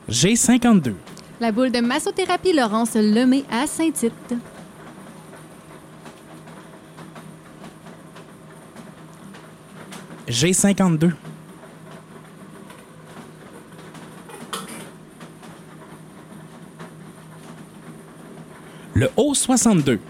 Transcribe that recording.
G52. La boule de massothérapie Laurence Lemay à Saint-Tite. G52. Le O62.